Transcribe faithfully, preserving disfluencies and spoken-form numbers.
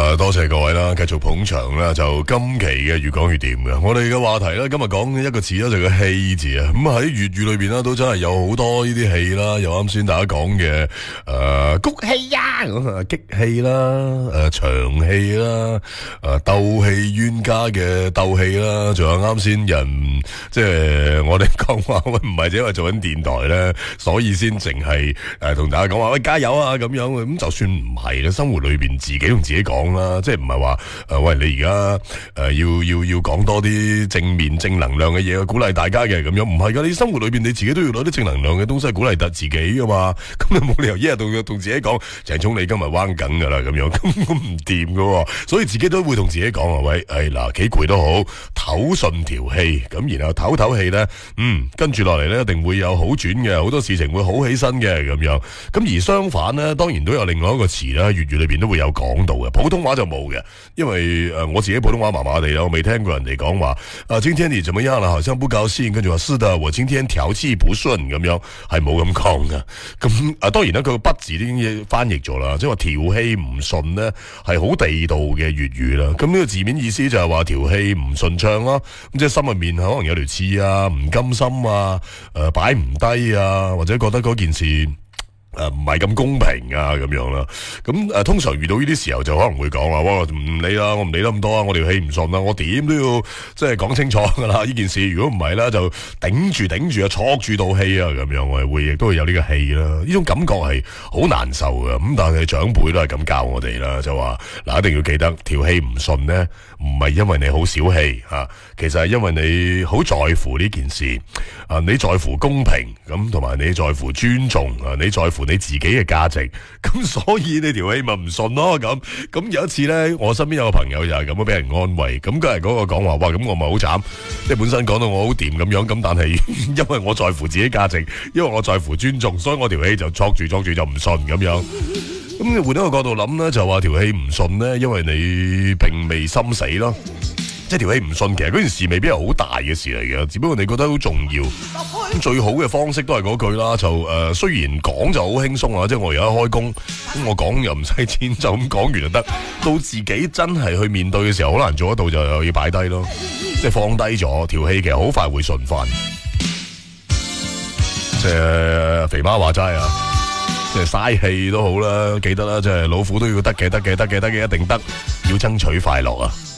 啊，多謝各位啦，繼續捧場啦。就今期嘅越講越掂嘅，我哋嘅話題咧，今日講一個詞啦，就個戲字啊。咁喺粵語裏邊咧，都真係有好多呢啲戲啦。有啱先大家講嘅誒谷戲啊，咁激戲啦，誒、呃、長戲啦，誒鬥戲冤家嘅鬥戲啦，仲有啱先人，即係我哋講話喂，唔係只因為做緊電台咧，所以先淨係誒同大家講話喂加油啊咁樣。咁就算唔係咧，生活裏邊自己同自己講啦，即係唔係話誒喂你而家誒要要要講多啲正面正能量嘅嘢，鼓勵大家嘅咁樣，唔係噶，你生活裏邊你自己都要攞啲正能量嘅東西鼓勵得自己噶嘛，咁你冇理由一日到同自己講鄭聰你今日彎緊噶啦咁樣，咁咁唔掂噶，所以自己都會同自己講啊，喂，誒嗱幾攰都好，唞順條氣，咁然後唞唞氣咧，嗯，跟住落嚟咧一定會有好轉嘅，好多事情會好起身嘅咁樣，咁而相反咧，當然都有另外一個詞啦，粵語裏邊都會有講到嘅，普通話就冇嘅，因為誒、呃、我自己普通話麻麻地啦，我未聽過人哋講話啊，今天你怎麼樣啦？好像不高興，跟住話是的，我今天調氣不順咁樣，係冇咁講嘅。咁啊，當然啦，佢個不字已經翻譯咗啦，即係話調氣唔順咧，係好地道嘅粵語啦。咁呢個字面意思就係話調氣唔順暢啦，咁即係心入面可能有條刺啊，唔甘心啊，誒擺唔低啊，或者覺得嗰件事誒唔係咁公平啊咁樣啦，咁誒、呃、通常遇到呢啲時候就可能會講話，哇唔理啦，我唔理得咁多啊，我條氣唔順啦，我點都要即係講清楚噶啦呢件事，如果唔係啦就頂住頂住啊，挫住道氣啊咁樣，我係會亦都會有呢個氣啦，呢種感覺係好難受噶，咁但係長輩都係咁教我哋啦，就話嗱一定要記得條氣唔順咧，唔係因為你好小氣吓、啊，其實係因為你好在乎呢件事啊，你在乎公平咁，同埋你在乎尊重啊，你在乎你自己嘅價值，咁所以你條氣咪唔順咯。咁咁有一次咧，我身邊有個朋友就係咁樣俾人安慰，咁佢係嗰個講話，哇咁我咪好慘，即係本身講到我好掂咁樣，咁但係因為我在乎自己價值，因為我在乎尊重，所以我條氣就挫住挫住就唔順咁樣。咁你換一個角度諗咧，就話條氣唔順咧，因為你並未心死咯。即係條氣唔順，其實嗰件事未必係好大嘅事嚟嘅，只不過你覺得好重要。咁最好嘅方式都係嗰句啦，就誒、呃、雖然講就好輕鬆啊，即係我而家開工，咁我講又唔使錢，就咁講完就得。到自己真係去面對嘅時候，好難做得到，就又要擺低咯，即係放低咗條氣，其實好快會順翻。即係肥媽話齋啊！即係嘥氣都好啦，記得啦，即係老虎都要得嘅，得嘅，得嘅，得嘅，一定得，要爭取快樂啊！